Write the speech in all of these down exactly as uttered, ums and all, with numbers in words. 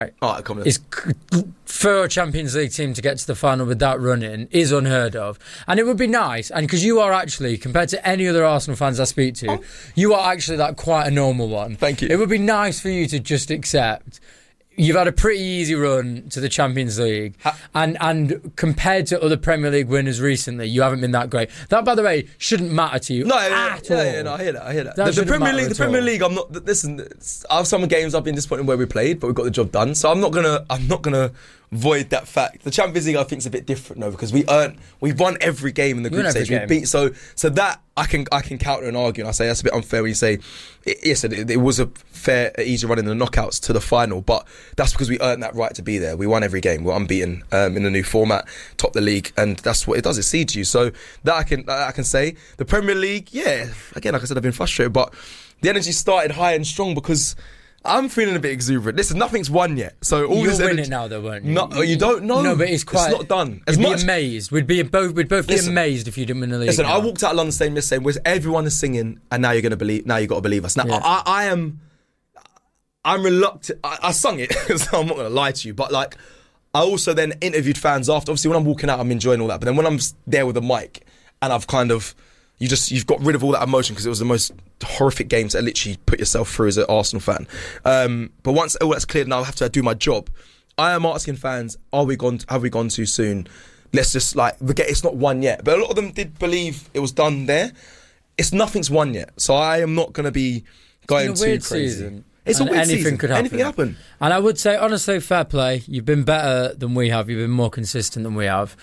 All right, come on. Is for a Champions League team to get to the final with that run-in is unheard of. And it would be nice, and because you are actually, compared to any other Arsenal fans I speak to, oh. you are actually like quite a normal one. Thank you. It would be nice for you to just accept you've had a pretty easy run to the Champions League, ha- and and compared to other Premier League winners recently, you haven't been that great. That, by the way, shouldn't matter to you. No, at yeah, all. Yeah, yeah, no, I hear that. I hear that. that the, the Premier League, the Premier all. League. I'm not. Listen, I have some games I've been disappointed where we played, but we got the job done. So I'm not gonna. I'm not gonna void that fact. The Champions League, I think, is a bit different though, because we earned, we've won every game in the group stage. We beat. So, so that I can, I can counter and argue, and I say that's a bit unfair when you say, it, yes, it, it was a fair, easy run in the knockouts to the final, but that's because we earned that right to be there. We won every game. We're unbeaten um, in the new format, top the league, and that's what it does. It seeds you. So that I can, that I can say. The Premier League, yeah. Again, like I said, I've been frustrated, but the energy started high and strong because I'm feeling a bit exuberant. Listen, nothing's won yet. So all You'll this win energy, it now, though, won't you? No, you don't know. No, but it's quite. It's not done. As We'd much, be amazed. We'd be both. We'd both be listen, amazed if you didn't win the league. Listen, now. I walked out of London Stadium saying, "Where's everyone is singing?" And now you're going to believe. Now you got to believe us. Now yeah. I, I am. I'm reluctant. I, I sung it, so I'm not going to lie to you. But like, I also then interviewed fans after. Obviously, when I'm walking out, I'm enjoying all that. But then when I'm there with a mic, and I've kind of. You just you've got rid of all that emotion because it was the most horrific game to literally put yourself through as an Arsenal fan. Um, but once all that's cleared, now I have to do my job. I am asking fans: Are we gone? Have we gone too soon? Let's just like forget it's not won yet. But a lot of them did believe it was done there. It's nothing's won yet, so I am not going to be going it's a too weird crazy. Season. It's and a weird anything season. Could happen. Anything can happen. And I would say honestly, fair play. You've been better than we have. You've been more consistent than we have.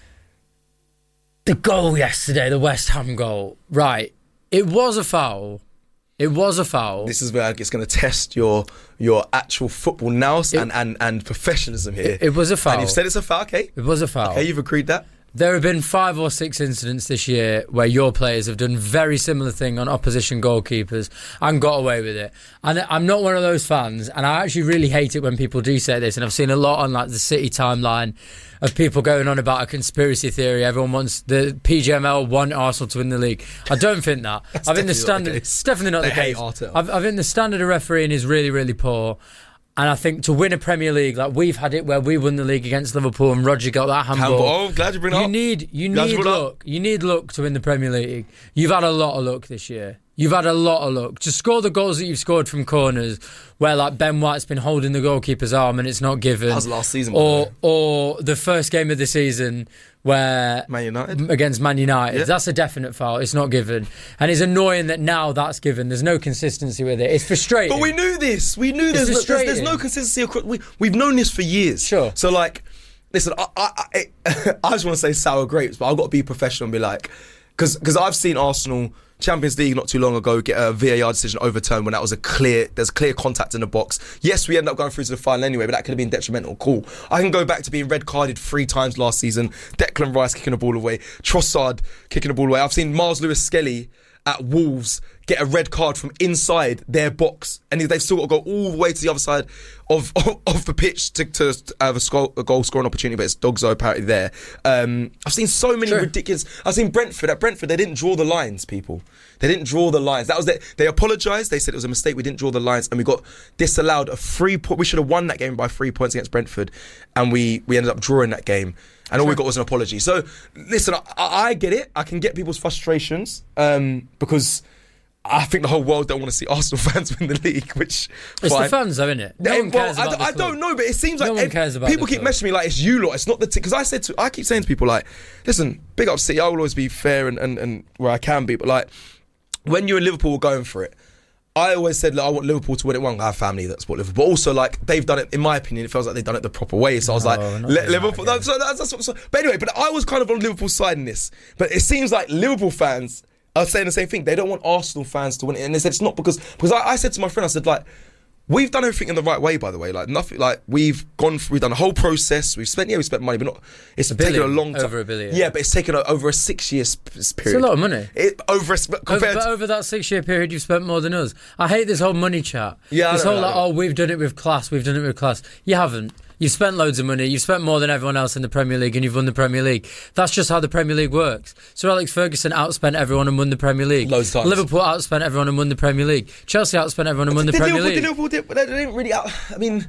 The goal yesterday, the West Ham goal, right? It was a foul. It was a foul. This is where it's going to test your your actual football nous it, and, and, and professionalism here. It, it was a foul. And you've said it's a foul, okay? It was a foul. Okay, you've agreed that. There have been five or six incidents this year where your players have done very similar thing on opposition goalkeepers and got away with it. And I'm not one of those fans, and I actually really hate it when people do say this. And I've seen a lot on like the City timeline of people going on about a conspiracy theory. Everyone wants the P G M L want Arsenal to win the league. I don't think that. I think the standard. It's definitely not they the hate case. Arteta. I think the standard of refereeing is really, really poor. And I think to win a Premier League, like we've had it where we won the league against Liverpool and Roger got that handball. handball. Oh, glad you bring it you up. Need, you glad need you luck. You need luck to win the Premier League. You've had a lot of luck this year. You've had a lot of luck. To score the goals that you've scored from corners where like Ben White's been holding the goalkeeper's arm and it's not given. That was last season. Or, or the first game of the season where Man United against Man United, yeah. That's a definite foul. It's not given, and it's annoying that now that's given. There's no consistency with it. It's frustrating. But we knew this. We knew there's, there's, there's no consistency. Across, we we've known this for years. Sure. So like, listen, I I, I, I just want to say sour grapes, but I've got to be professional and be like, because because I've seen Arsenal Champions League not too long ago get a V A R decision overturned when that was a clear, there's clear contact in the box. Yes, we ended up going through to the final anyway, but that could have been detrimental. Cool. I can go back to being red carded three times last season. Declan Rice kicking the ball away. Trossard kicking the ball away. I've seen Miles Lewis-Skelly at Wolves get a red card from inside their box, and they've still got to go all the way to the other side of of, of the pitch to, to have a, score, a goal scoring opportunity, but it's Dogzo apparently there. Um, I've seen so many True. ridiculous... I've seen Brentford. At Brentford, they didn't draw the lines, people. They didn't draw the lines. That was their, They apologised. They said it was a mistake. We didn't draw the lines, and we got disallowed a free point. We should have won that game by three points against Brentford, and we, we ended up drawing that game. And all we got was an apology. So, listen, I, I get it. I can get people's frustrations um, because I think the whole world don't want to see Arsenal fans win the league, which... It's fine. the fans, though, isn't it? No yeah, one cares well, about I, the I don't know, but it seems no like... one ev- cares about people keep club. messaging me like, it's you lot. It's not the... Because I said to... I keep saying to people like, listen, big up City. I will always be fair and, and, and where I can be. But like, when you and Liverpool were going for it, I always said, look, I want Liverpool to win it. One, I have family that support Liverpool. But also, like, they've done it, in my opinion, it feels like they've done it the proper way. So I was no, like, Le- Liverpool... That no, so that's, that's what, so, but anyway, but I was kind of on Liverpool's side in this. But it seems like Liverpool fans are saying the same thing. They don't want Arsenal fans to win it. And they said it's not because... Because I, I said to my friend, I said, like... We've done everything in the right way, by the way. Like nothing. Like we've gone through, we've done a whole process. We've spent, yeah, we spent money, but not. It's a taken billion, a long time. Over a billion. Yeah, but it's taken a, over a six-year sp- period. It's a lot of money. It, over a, over, compared but to, over that six-year period, you've spent more than us. I hate this whole money chat. Yeah, this I know, whole I like, know. oh, we've done it with class. We've done it with class. You haven't. You've spent loads of money. You've spent more than everyone else in the Premier League, and you've won the Premier League. That's just how the Premier League works. Sir Alex Ferguson outspent everyone and won the Premier League. Loads of times. Liverpool outspent everyone and won the Premier League. Chelsea outspent everyone and won the did Premier Liverpool, League. Did Liverpool did, but they didn't really. Out, I mean,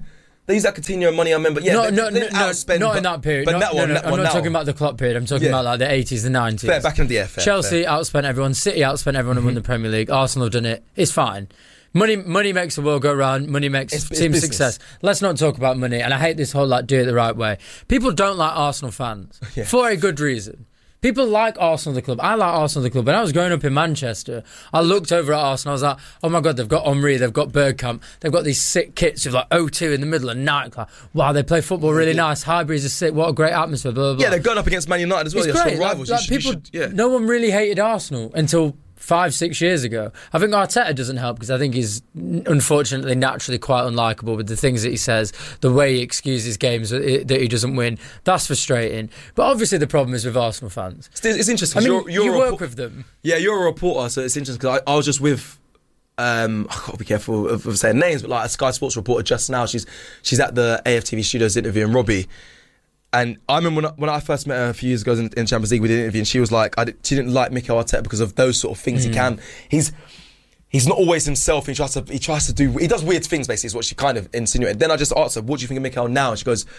They use that Coutinho money, I remember. Yeah, no, they, no, they no, outspend, not but, in that period. But no, that no, one, no, that I'm one not now. talking about the Klopp period. I'm talking Yeah. about like the eighties, the nineties. Fair, back in the yeah, fair, Chelsea fair. outspent everyone. City outspent everyone and won the Premier League. Arsenal have done it. It's fine. Money, money makes the world go round. Money makes It's- it's team business. success. Let's not talk about money. And I hate this whole like do it the right way. People don't like Arsenal fans Yeah. for a good reason. People like Arsenal the club. I like Arsenal the club. When I was growing up in Manchester, I looked over at Arsenal. I was like, oh my God, they've got Henry, they've got Bergkamp, they've got these sick kits with like O two in the middle and night. Like, wow, they play football really nice. Highbury's are sick. What a great atmosphere. Blah, blah, blah. Yeah, they're going up against Man United as well. It's They're great. strong Like, rivals. like You should- you people, should- yeah. no one really hated Arsenal until five, six years ago. I think Arteta doesn't help because I think he's unfortunately naturally quite unlikable with the things that he says, the way he excuses games that he that he doesn't win. That's frustrating. But obviously the problem is with Arsenal fans. It's, it's interesting. I 'cause mean, you're, you're you a work repo- with them. Yeah, you're a reporter, so it's interesting because I, I was just with. Um, I've got to be careful of, of saying names, but like a Sky Sports reporter just now, she's she's at the A F T V studios interviewing Robbie. And I remember when I, when I first met her a few years ago in, in Champions League, we did an interview, and she was like, I did, she didn't like Mikel Arteta because of those sort of things Mm. he can. He's he's not always himself. He tries to he tries to do he does weird things. Basically, is what she kind of insinuated. Then I just asked her, "What do you think of Mikel now?" And she goes,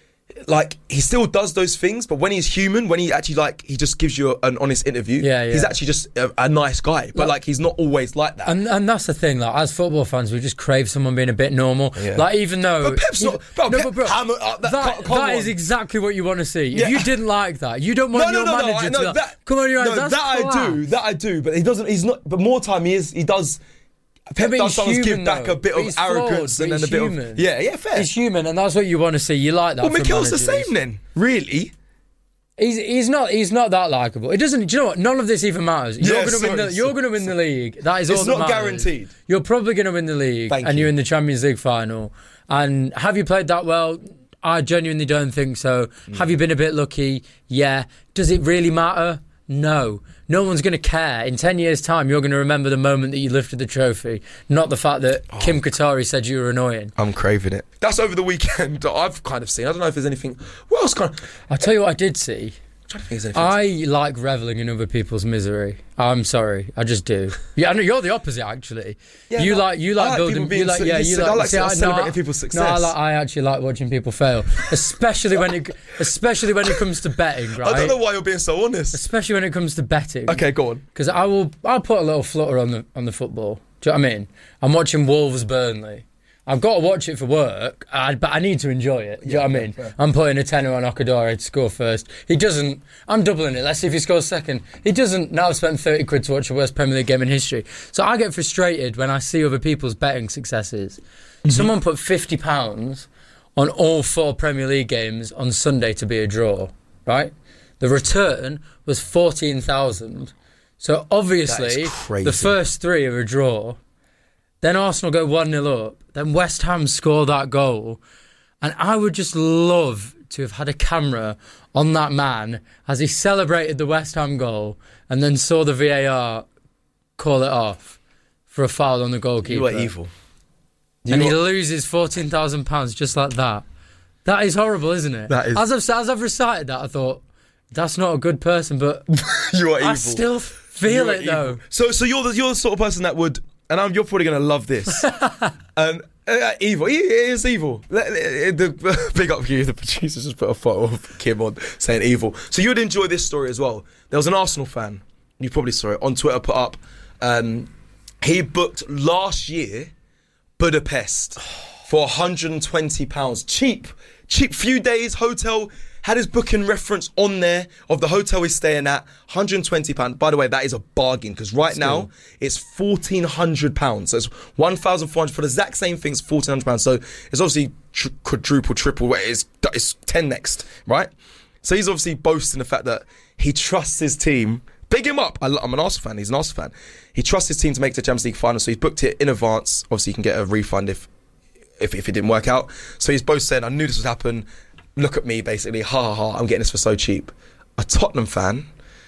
like, he still does those things, but when he's human, when he actually like he just gives you an honest interview, Yeah, yeah. he's actually just a, a nice guy. But Like- like he's not always like that. And and that's the thing, like as football fans, we just crave someone being a bit normal. Yeah. Like even though, But Pep's even- not- bro, no, Pep but bro, hammer up that- that, co- come that on. is exactly what you want to see. Yeah. If you didn't like that, you don't want no, your no, no, no, manager I to know be like, that. come on, you're no, right. That's that I class. do, that I do. But he doesn't. He's not. But more time he is. He does. Pep but does he's sometimes human, give back though. a bit But of he's flawed, arrogance but and then a he's bit human. of yeah, yeah, fair. He's human, and that's what you want to see. You like that. well, from Mikel's the managers. same then, really. He's he's not he's not that likable. It doesn't. Do you know what? None of this even matters. You're Yeah, going to win sorry, the. You're sorry, going to win the league. That is all It's that not matters. guaranteed. You're probably going to win the league, Thank and you. you're in the Champions League final. And have you played that well? I genuinely don't think so. Mm. Have you been a bit lucky? Yeah. Does it really matter? No. No one's going to care. In ten years' time, you're going to remember the moment that you lifted the trophy, not the fact that Oh. Kim Qatari said you were annoying. I'm craving it. That's over the weekend that I've kind of seen. I don't know if there's anything. What else kind of? I'll tell you what I did see. I'm trying to think if there's anything. I like reveling in other people's misery. I'm sorry, I just do. Yeah, I know you're the opposite actually. Yeah, you no, like you I like like building. people being You like so- yeah. you You said- like, I like see, I- celebrating no, people's No, I, success. like, I actually like watching people fail, especially when it especially when it comes to betting. Right. I don't know why you're being so honest. Especially when it comes to betting. Okay, go on. Because I will, I'll put a little flutter on the on the football. Do you know what I mean? I'm watching Wolves Burnley. I've got to watch it for work, I, but I need to enjoy it. Do you know what I mean? fair. I'm putting a tenner on Okadori to score first. He doesn't. I'm doubling it. Let's see if he scores second. He doesn't. Now I've spent thirty quid to watch the worst Premier League game in history. So I get frustrated when I see other people's betting successes. Mm-hmm. Someone put fifty pounds on all four Premier League games on Sunday to be a draw, right? The return was fourteen thousand. So obviously, crazy. the first three are a draw. Then Arsenal go one nil up. Then West Ham score that goal. And I would just love to have had a camera on that man as he celebrated the West Ham goal and then saw the V A R call it off for a foul on the goalkeeper. You are evil. And You he are- loses fourteen thousand pounds just like that. That is horrible, isn't it? That is- As I've, as I've recited that, I thought, that's not a good person, but you are evil. I still feel You are it, though. evil. So, so you're the you're the sort of person that would, and I'm, you're probably going to love this. um, uh, evil. He is evil. Let- uh, the, big up you. The producer just put a photo of Kim on saying evil. So you'd enjoy this story as well. There was an Arsenal fan. You probably saw it on Twitter. Put up. Um, he booked last year Budapest for one hundred twenty pounds. Cheap, cheap. Few days hotel. Had his booking reference on there of the hotel he's staying at. one hundred twenty pounds. By the way, that is a bargain because right now it's fourteen hundred pounds. So it's one thousand four hundred for the exact same thing. It's fourteen hundred pounds. So it's obviously tr- quadruple, triple. It's, it's ten next, right? So he's obviously boasting the fact that he trusts his team. Big him up. I, lo- I'm an Arsenal fan. He's an Arsenal fan. He trusts his team to make the Champions League final. So he's booked it in advance. Obviously, you can get a refund if if, if it didn't work out. So he's both saying, I knew this would happen. Look at me, basically. Ha ha ha. I'm getting this for so cheap. A Tottenham fan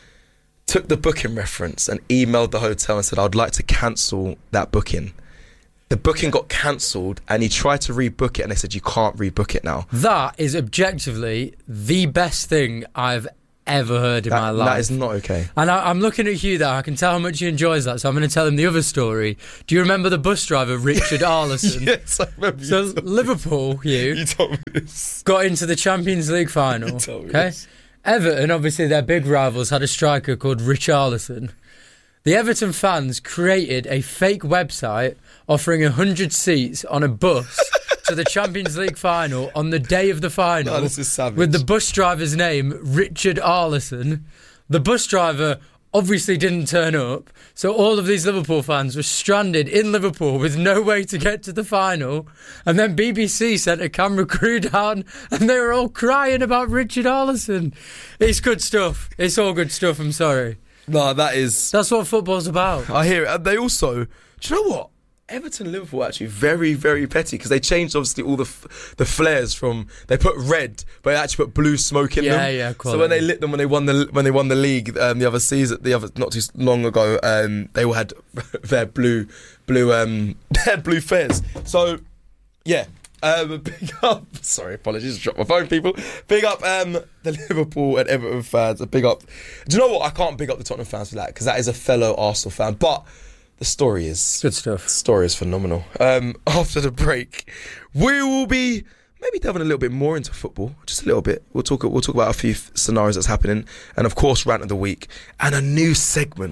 took the booking reference and emailed the hotel and said, I'd like to cancel that booking. The booking got cancelled and he tried to rebook it and they said, you can't rebook it now. That is objectively the best thing I've ever heard in That, my life. that is not okay. And I, I'm looking at Hugh there. I can tell how much he enjoys that. So I'm going to tell him the other story. Do you remember the bus driver, Richard Arlison? Yes, I remember. So you told Liverpool, Hugh, you told me this. got into the Champions League final. You told me Okay, this. Everton, obviously their big rivals, had a striker called Rich Arlison. The Everton fans created a fake website offering one hundred seats on a bus to the Champions League final on the day of the final. Oh, this is savage. With the bus driver's name, Richard Arlison. The bus driver obviously didn't turn up, so all of these Liverpool fans were stranded in Liverpool with no way to get to the final. And then B B C sent a camera crew down and they were all crying about Richard Arlison. It's good stuff. It's all good stuff, I'm sorry. No, that is... That's what football's about. I hear it. And they also... Do you know what? Everton and Liverpool are actually very, very petty because they changed, obviously, all the f- the flares from... They put red, but they actually put blue smoke in Yeah, them. yeah, So quality. when they lit them, when they won the when they won the league um, the other season, the other not too long ago, um, they all had their blue, blue, um, their blue flares. So, yeah. Um, big up, sorry, apologies, dropped my phone, people. Big up um, the Liverpool and Everton fans. A big up. Do you know what? I can't big up the Tottenham fans for that because that is a fellow Arsenal fan. But the story is Good stuff. The story is phenomenal. Um, after the break, we will be maybe delving a little bit more into football, just a little bit. We'll talk. We'll talk about a few f- scenarios that's happening, and of course, rant of the week and a new segment.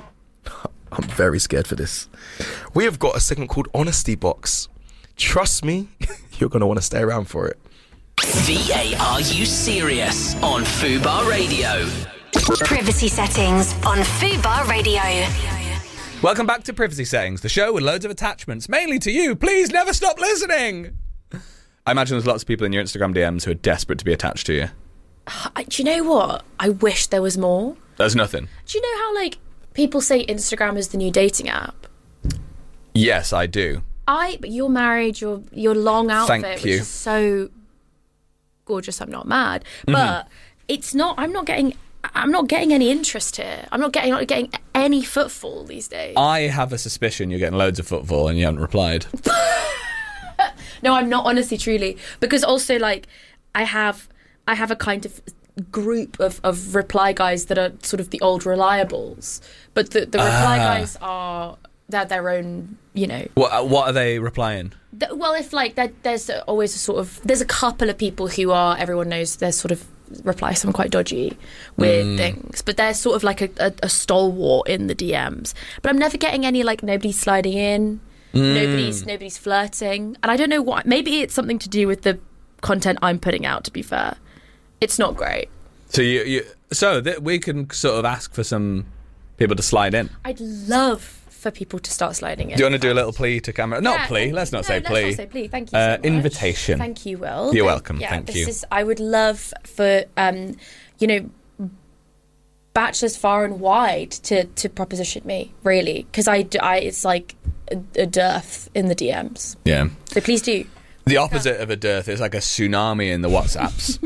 I'm very scared for this. We have got a segment called Honesty Box. Trust me, you're going to want to stay around for it. V A Are You Serious on Fubar Radio. Privacy settings on Fubar Radio. Welcome back to Privacy Settings, the show with loads of attachments, mainly to you. Please never stop listening. I imagine there's lots of people in your Instagram D Ms who are desperate to be attached to you. I, do you know what? I wish there was more. There's nothing. Do you know how, like, people say Instagram is the new dating app? Yes, I do. I, but you're married, you're, you're long outfit, Thank which you. is so gorgeous, I'm not mad. Mm-hmm. But it's not, I'm not getting, I'm not getting any interest here. I'm not getting, not getting any footfall these days. I have a suspicion you're getting loads of football and you haven't replied. No, I'm not, honestly, truly. Because also, like, I have, I have a kind of group of, of reply guys that are sort of the old reliables. But the, the reply Ah. guys are, they're their own, you know. What, what are they replying? Th- Well, if like there, there's always a sort of there's a couple of people who are everyone knows there's sort of reply some quite dodgy weird Mm. things, but they're sort of like a, a, a stalwart in the D Ms. But I'm never getting any like nobody's sliding in, Mm. nobody's nobody's flirting, and I don't know why. Maybe it's something to do with the content I'm putting out. To be fair, it's not great. So you, you so that we can sort of ask for some people to slide in. I'd love for people to start sliding in. Do you want to do a little plea to camera? Not Yeah, plea. Let's not no, say let's plea. not say plea. Thank you Uh, so much. invitation. Thank you, Will. You're Thank- welcome. Yeah, Thank this you. Is, I would love for, um, you know, bachelors far and wide to, to proposition me, really. Because I, d- I, it's like a, a dearth in the D Ms. Yeah. So please do. The opposite of a dearth is like a tsunami in the WhatsApps.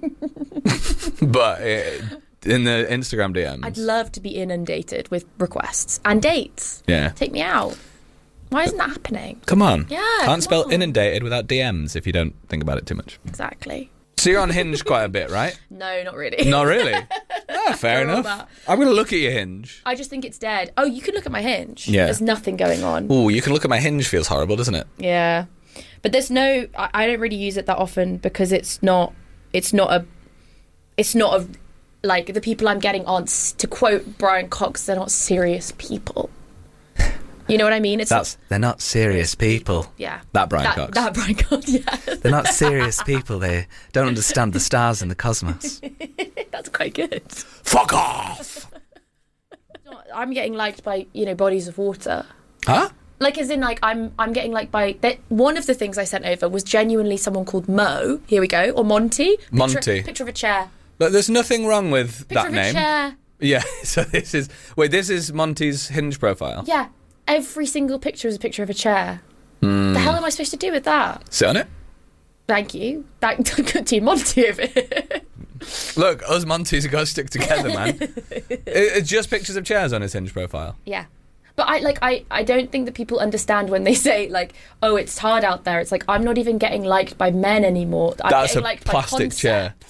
But uh, in the Instagram D Ms. I'd love to be inundated with requests and dates. Yeah. Take me out. Why isn't that happening? Come on. Yeah, Can't come spell on. inundated without D Ms if you don't think about it too much. Exactly. So you're on Hinge quite a bit, right? No, not really. Not really. Ah, fair Not all enough. that. I'm going to look at your Hinge. I just think it's dead. Oh, you can look at my Hinge. Yeah. There's nothing going on. Ooh, you can look at my Hinge feels horrible, doesn't it? Yeah, but there's no. I, I don't really use it that often because it's not. It's not a. It's not a. Like the people I'm getting on. s- To quote Brian Cox, they're not serious people. You know what I mean? It's That's they're not serious people. yeah. That Brian that, Cox. That Brian Cox. Yeah, They're not serious people. They don't understand the stars in the cosmos. that's quite good. Fuck off. I'm getting liked by you know bodies of water. Huh? Like as in like I'm I'm getting liked by that. One of the things I sent over was genuinely someone called Mo. Here we go, or Monty. Picture, Monty. Picture of a chair. Look, there's nothing wrong with Picture that of name. a chair. Yeah. So this is wait. This is Monty's Hinge profile. Yeah, every single picture is a picture of a chair. Hmm. The hell am I supposed to do with that? Sit on it. Thank you. Thank Team Monty over here. Look, us Montys are going to stick together, man. It- It's just pictures of chairs on his Hinge profile. Yeah. But I like I, I don't think that people understand when they say like, oh, it's hard out there. It's like I'm not even getting liked by men anymore. I'm That's getting a liked plastic by chair. concepts.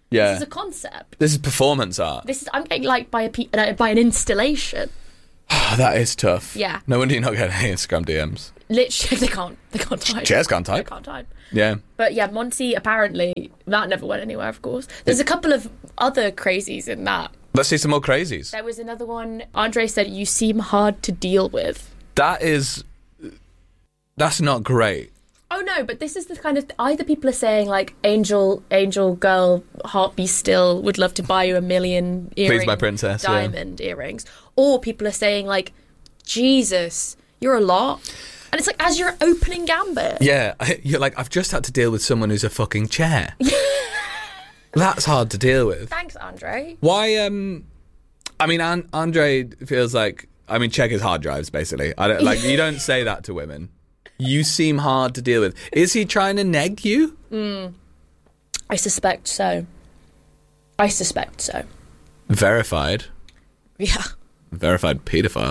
Yeah. This is a concept. This is performance art. This is I'm getting liked by a pe- uh, by an installation. Oh, that is tough. Yeah. No wonder you're not getting any Instagram D Ms. Literally, they can't. They can't type. Chairs can't They type. can't type. Yeah. But yeah, Monty apparently that never went anywhere. Of course, there's a couple of other crazies in that. Let's see some more crazies. There was another one. Andre said, "You seem hard to deal with." That is... That's not great. Oh no, but this is the kind of either people are saying like angel, angel girl, heart be still, would love to buy you a million earrings, my princess, yeah. diamond earrings, or people are saying like, Jesus, you're a lot, and it's like as your opening gambit. Yeah, you're like, I've just had to deal with someone who's a fucking chair. That's hard to deal with. Thanks, Andre. Why? Um, I mean, An- Andre feels like. I mean, check his hard drives, basically. I don't like. You don't say that to women. You seem hard to deal with. Is he trying to neg you? Mm, I suspect so. I suspect so. Verified. Yeah. Verified paedophile.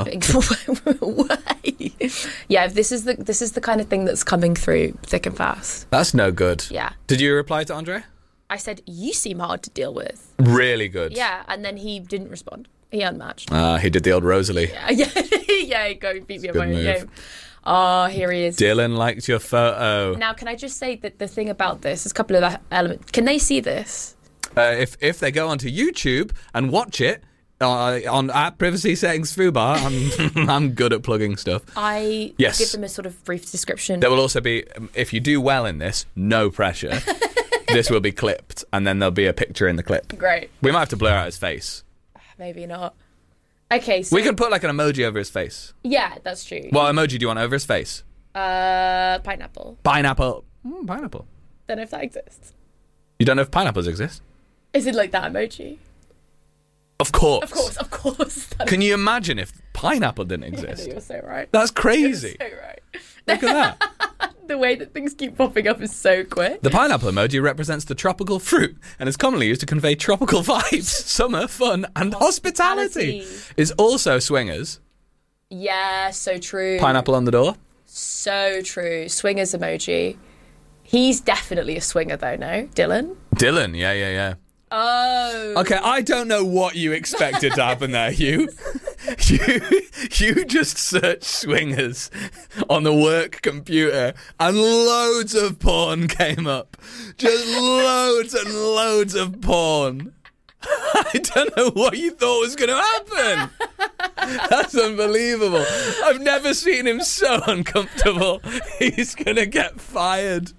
Yeah, if this is the this is the kind of thing that's coming through thick and fast. That's no good. Yeah. Did you reply to Andre? I said, you seem hard to deal with. Really good. Yeah, and then he didn't respond. He unmatched. Ah, uh, he did the old Rosalie. Yeah, yeah, yeah, go beat me at Good my own move. game. Oh, here he is. Dylan liked your photo. Now, can I just say that the thing about this, there's a couple of elements. Can they see this? Uh, if if they go onto YouTube and watch it uh, on at Privacy Settings Fubar, I'm I'm good at plugging stuff. I Yes. give them a sort of brief description. There will also be, um, if you do well in this, no pressure. This will be clipped, and then there'll be a picture in the clip. Great. We might have to blur out his face. Maybe not. Okay, so... We can put like an emoji over his face. Yeah, that's true. What emoji do you want over his face? Uh, pineapple. Pineapple. Mm, pineapple. Don't know if that exists. You don't know if pineapples exist? Is it like that emoji? Of course. Of course, of course. Can you imagine if pineapple didn't exist? You're so right. That's crazy. You're so right. Look at that. The way that things keep popping up is so quick. The pineapple emoji represents the tropical fruit and is commonly used to convey tropical vibes, summer, fun, and hospitality. Hospitality. Is also swingers. Yeah, so true. Pineapple on the door. So true. Swingers emoji. He's definitely a swinger though, no? Dylan? Dylan, yeah, yeah, yeah. Oh. Okay, I don't know what you expected to happen there, Hugh. You, you just searched swingers on the work computer and loads of porn came up. Just loads and loads of porn. I don't know what you thought was going to happen. That's unbelievable. I've never seen him so uncomfortable. He's going to get fired.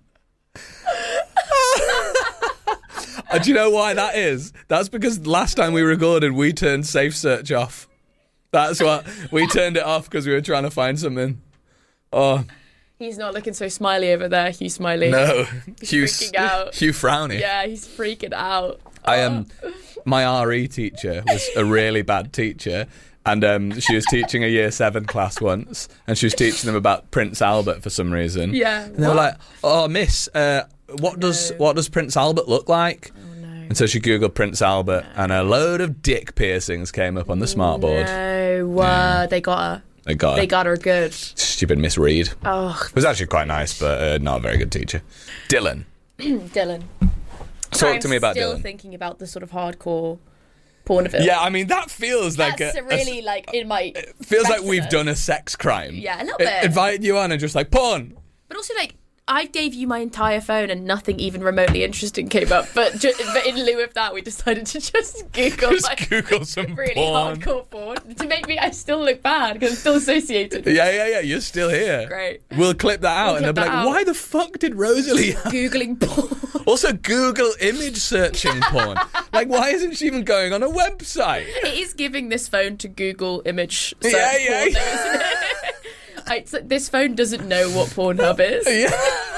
Uh, do you know why that is? That's because last time we recorded, we turned Safe Search off. That's what we turned it off because we were trying to find something. Oh He's not looking so smiley over there, Hugh Smiley. no, He's Hugh, freaking out. Hugh Frowny. Yeah, he's freaking out. I am. Um, my R E teacher was a really bad teacher, and um, she was teaching a year seven class once, and she was teaching them about Prince Albert for some reason. Yeah. and they were like, "Oh, Miss, uh, what does what does Prince Albert look like?" Oh, no. And so she googled Prince Albert, and a load of dick piercings came up on the smartboard. No, uh, they got her. They got her. They got her good. Stupid Miss Reed. Oh, It was actually quite nice, but uh, not a very good teacher. Dylan, Dylan. talk I'm to me about still Dylan. thinking about the sort of hardcore pornophile. Yeah, I mean that feels like That's a, really a, like in my. feels like we've retina. done a sex crime. Yeah, a little I- bit. Invite you on and just like porn. But also, like, I gave you my entire phone and nothing even remotely interesting came up. But, ju- but in lieu of that, we decided to just Google Just like, Google some really porn. hardcore porn to make me. I still look bad because I'm still associated. Yeah, yeah, yeah. You're still here. Great. We'll clip that out, We'll and they'll clip be that like, out. "Why the fuck did Rosalie?" Googling porn. Also, Google image searching porn. Like, why isn't she even going on a website? It is giving this phone to Google image search Yeah, yeah, porn, yeah. though, isn't it? I, it's like this phone doesn't know what Pornhub is. Yeah,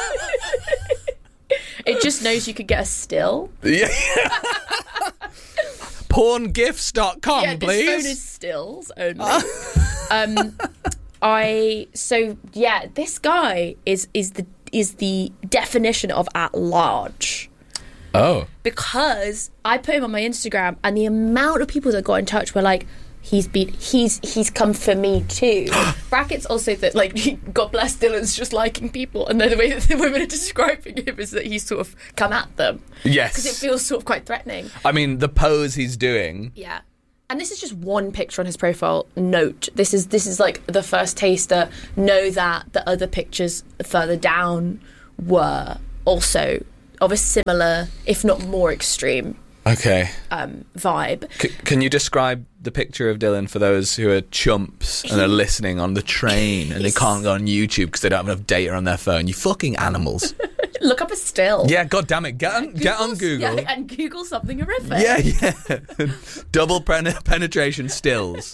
It just knows you could get a still. yeah. porn gifs dot com, Yeah, this please. phone is stills only. um, I so yeah, this guy is is the is the definition of at large. Oh. Because I put him on my Instagram and the amount of people that got in touch were like, he's been he's he's come for me too. Brackets also that like God bless Dylan's just liking people, and then the way that the women are describing him is that he's sort of come at them. Yes, because it feels sort of quite threatening. I mean, the pose he's doing. Yeah. And this is just one picture on his profile. Note, this is this is like the first taster. Know that the other pictures further down were also of a similar, if not more extreme, Okay. um, vibe. C- can you describe the picture of Dylan for those who are chumps and are listening on the train and they can't go on YouTube because they don't have enough data on their phone? You fucking animals. Look up a still. Yeah, god damn it. Get on, get on Google's- Google. yeah, and Google something horrific. Yeah, yeah. Double pen- penetration stills.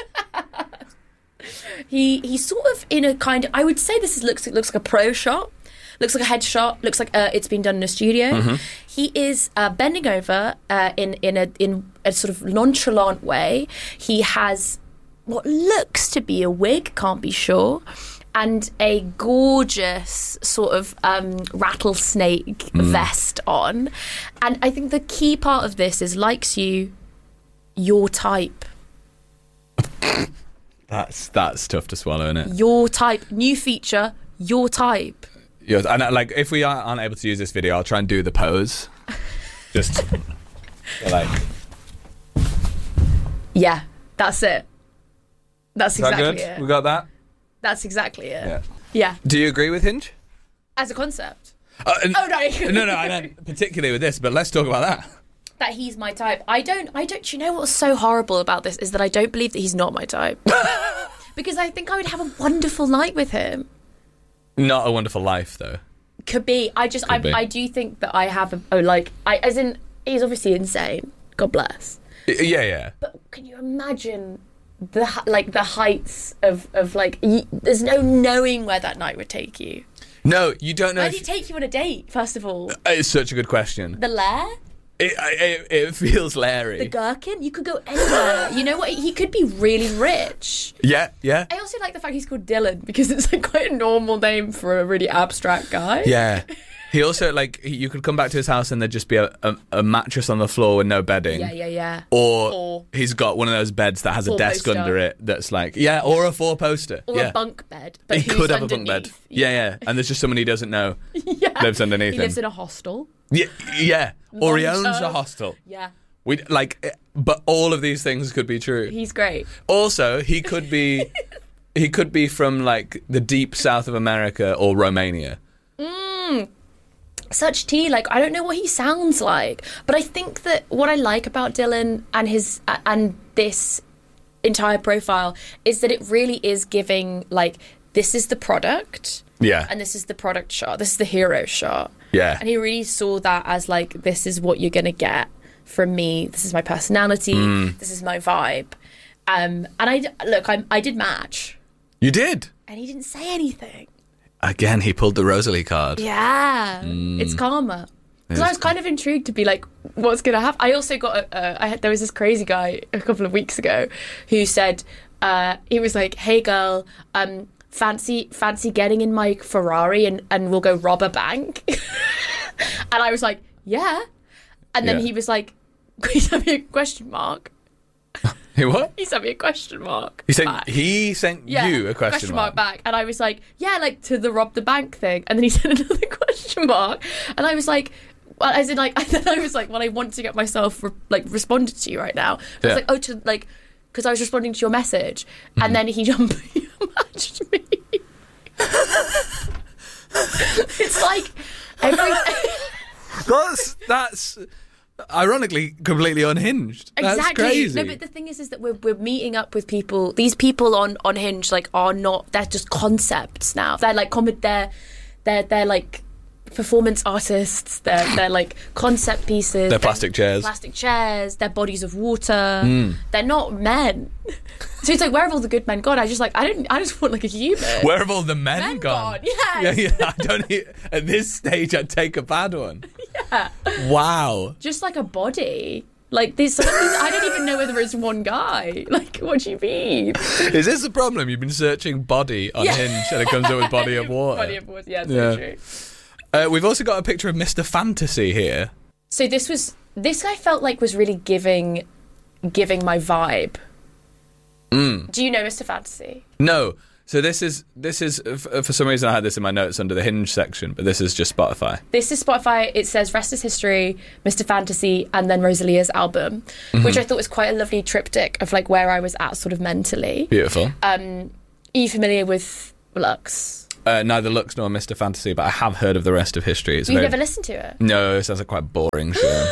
He he's sort of in a kind of, I would say this is, looks it looks like a pro shot. Looks like a headshot. Looks like uh, it's been done in a studio. Mm-hmm. He is uh, bending over uh, in in a in a sort of nonchalant way. He has what looks to be a wig, can't be sure, and a gorgeous sort of um, rattlesnake vest on. And I think the key part of this is likes you, your type. That's that's tough to swallow, isn't it? Your type. New feature, your type. Yes, and uh, like if we are- aren't able to use this video, I'll try and do the pose. Just like. Yeah, that's it. That's Is that exactly good? it. We got that? That's exactly it. Yeah. Yeah. Do you agree with Hinge? As a concept. Uh, n- Oh, no. no, no, I meant particularly with this, but let's talk about that. That he's my type. I don't, I don't, you know what's so horrible about this is that I don't believe that he's not my type. Because I think I would have a wonderful night with him. Not a wonderful life, though. Could be. I just, I, Could be. I do think that I have a, oh, like, I, as in, he's obviously insane. God bless. Y- Yeah, yeah. But can you imagine the, h- like, the heights of, of like, y- there's no knowing where that night would take you. No, you don't know. Where If did he take you on a date, first of all? It's such a good question. The lair? It, it, it feels Larry. The gherkin? You could go anywhere. You know what? He could be really rich. Yeah, yeah. I also like the fact he's called Dylan because it's like quite a normal name for a really abstract guy. Yeah. He also, like, he- you could come back to his house and there'd just be a, a, a mattress on the floor with no bedding. Yeah, yeah, yeah. Or, Or- he's got one of those beds that has a Four desk poster. under it that's like, yeah, or a four poster. Or yeah. a bunk bed. But He who's could have a bunk bed. underneath? Yeah, yeah. And there's just someone he doesn't know Yeah. lives underneath He him. lives in a hostel. Yeah, yeah. Or he Long owns a term. hostel. Yeah. We like, eh, but all of these things could be true. He's great. Also, he could be, he could be from like the deep south of America or Romania. Such tea. Like, I don't know what he sounds like. But I think that what I like about Dylan and his, uh, and this entire profile is that it really is giving, like, this is the product. Yeah. And this is the product shot. This is the hero shot. Yeah. And he really saw that as like, this is what you're going to get from me. This is my personality. Mm. This is my vibe. Um, and I, look, I, I did match. You did. And he didn't say anything. Again, he pulled the Rosalie card. Yeah. It's karma. Because I was kind of intrigued to be like, what's going to happen? I also got, a, uh, I had, there was this crazy guy a couple of weeks ago who said, uh, he was like, hey girl, um, fancy fancy getting in my Ferrari and, and we'll go rob a bank. And I was like, yeah. And then Yeah. he was like, he sent me a question mark. Hey, what? He sent me a question mark. He sent back. he sent Yeah, you a question, mark back. And I was like, yeah, like to the rob the bank thing. And then he sent another question mark. And I was like, well, as in like, and then I was like, well, I want to get myself re- like responded to you right now. I Yeah. was like, oh, to like, because I was responding to your message. Mm-hmm. And then he jumped, he matched me. It's like every. That's that's ironically completely unhinged. That's Exactly. crazy. No, but the thing is, is that we're we're meeting up with people. These people on on Hinge like are not. They're just concepts now. They're like com- They're they're they're like performance artists. They're they're like concept pieces. They're plastic chairs. Plastic chairs. They're bodies of water. Mm. They're not men. So it's like, where have all the good men gone? I just like I don't. I just want like a human. Where have all the men, Men gone? gone, yes. Yeah, yeah. I don't. e- At this stage, I'd take a bad one. Yeah. Wow. Just like a body. Like there's some of these, I don't even know whether it's one guy. Like, what do you mean? Is this the problem? You've been searching body on Yeah. Hinge, and it comes up with body of water. Body of water. Yeah, that's Yeah. very true. Uh, we've also got a picture of Mister Fantasy here. So this was this I felt like was really giving giving my vibe. Mm. Do you know Mister Fantasy? No. So this is this is for some reason I had this in my notes under the Hinge section, but this is just Spotify. This is Spotify. It says Rest is History, Mister Fantasy, and then Rosalia's album, mm-hmm. which I thought was quite a lovely triptych of like where I was at sort of mentally. Beautiful. Um, are you familiar with Lux? Uh, neither Lux nor Mister Fantasy, but I have heard of the Rest of History. It's You've very... never listened to it? No, it sounds like quite a boring show.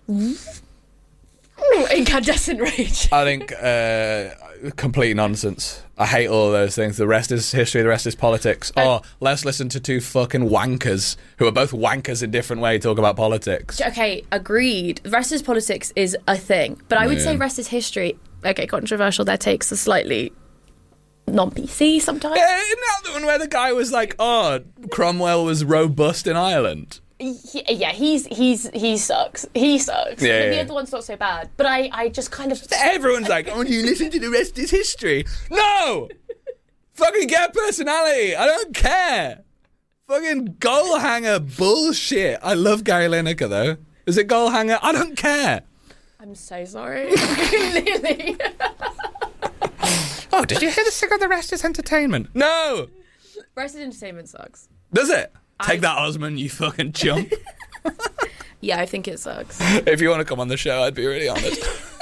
Incandescent rage. I think uh, complete nonsense. I hate all of those things. The rest is history, the rest is politics. Uh, oh, let's listen to two fucking wankers who are both wankers in different ways talk about politics. Okay, agreed. Rest is politics is a thing. But I would Yeah. say Rest is history. Okay, controversial. Their takes are slightly non-P C sometimes. Yeah, isn't that the one where the guy was like, oh, Cromwell was robust in Ireland? He, yeah, he's he's he sucks. He sucks. Yeah, but yeah. the other one's not so bad. But I, I just kind of Everyone's like, oh, you listen to the rest is history. No! Fucking get personality. I don't care. Fucking goal hanger bullshit. I love Gary Lineker, though. Is it goal hanger? I don't care. I'm so sorry. Clearly. Oh, did you hear the sick of the rest is entertainment? No! Rest is entertainment sucks. Does it? Take I- that, Osman, you fucking chump. Yeah, I think it sucks. If you want to come on the show, I'd be really honest.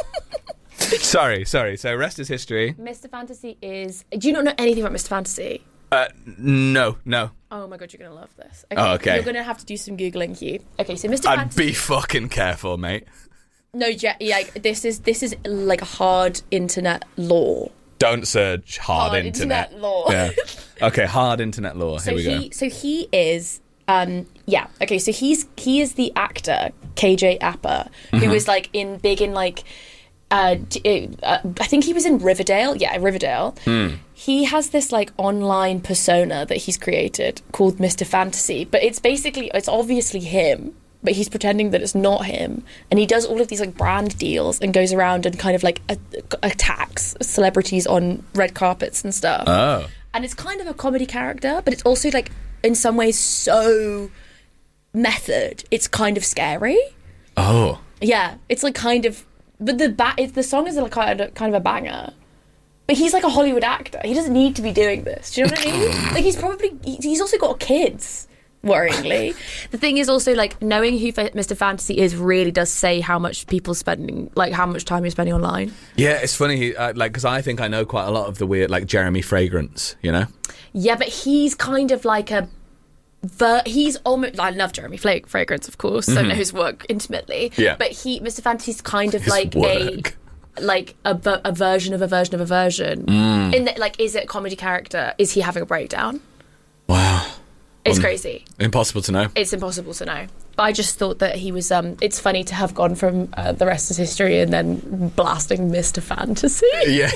sorry, sorry. So, rest is history. Mister Fantasy is. Do you not know anything about Mister Fantasy? Uh, no, no. Oh my god, you're gonna love this. Oh, okay. You're gonna have to do some googling, Hugh. Okay, so Mister I'd Fantasy. be fucking careful, mate. No, yeah, yeah, this is this is like hard internet law. Don't search hard, Hard internet. internet law. Yeah. Okay, hard internet law. So Here we he, go. so he is, um, yeah. Okay, so he's he is the actor K J Apa, who Mm-hmm. was like in big in like, uh, d- uh, I think he was in Riverdale. Yeah, Riverdale. Mm. He has this like online persona that he's created called Mister Fantasy, but it's basically it's obviously him. But he's pretending that it's not him, and he does all of these like brand deals and goes around and kind of like a- attacks celebrities on red carpets and stuff. Oh. And it's kind of a comedy character, but it's also like in some ways so method. It's kind of scary. Oh. Yeah, it's like kind of, but the ba- it's, the song is like kind of, kind of a banger. But he's like a Hollywood actor. He doesn't need to be doing this. Do you know what I mean? Like he's probably he- he's also got kids. Worryingly, the thing is also like knowing who Mister Fantasy is really does say how much people spending, like how much time you're spending online. Yeah, it's funny, he, uh, like, because I think I know quite a lot of the weird, like, Jeremy Fragrance, you know? Yeah, but he's kind of like a. Ver- he's almost. I love Jeremy Fla- Fragrance, of course. I know his work intimately. Yeah. But he, Mister Fantasy's kind of His like work. a. Like a, ver- a version of a version of a version. Mm. In that, like, is it a comedy character? Is he having a breakdown? Wow. It's Um, crazy. Impossible to know. It's impossible to know. But I just thought that he was. Um, it's funny to have gone from uh, The Rest is History and then blasting Mister Fantasy. Yeah.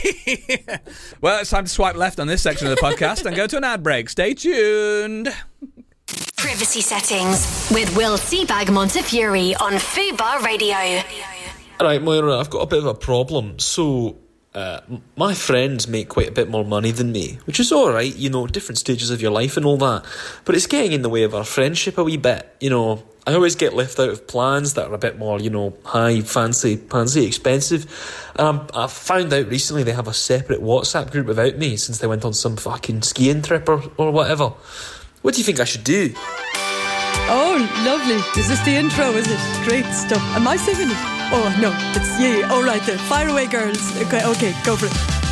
Well, it's time to swipe left on this section of the podcast and go to an ad break. Stay tuned. Privacy settings with Will Seabag Montefiore on Fubar Radio. Alright, Moira, I've got a bit of a problem. So, uh, my friends make quite a bit more money than me, which is alright, you know, different stages of your life and all that. But it's getting in the way of our friendship a wee bit. You know, I always get left out of plans that are a bit more, you know, high, fancy, fancy, expensive. Um, I've found out recently they have a separate WhatsApp group without me since they went on some fucking skiing trip or, or whatever. What do you think I should do? Oh, lovely. Is this the intro, is it? Great stuff. Am I singing it? Oh, no, it's yeah. All right then. Fire away, girls. Okay, okay, go for it.